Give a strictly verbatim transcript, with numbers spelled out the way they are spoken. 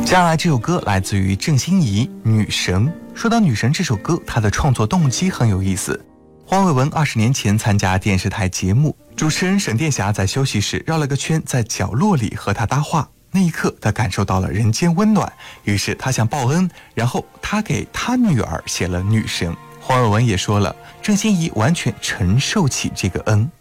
接下来这首歌来自于郑欣宜《女神》。说到《女神》这首歌，她的创作动机很有意思。黄伟文二十年前参加电视台节目，主持人沈殿霞在休息室绕了个圈，在角落里和他搭话。那一刻，他感受到了人间温暖，于是他想报恩，然后他给他女儿写了《女神》。黄伟文也说了，郑欣宜完全承受起这个恩。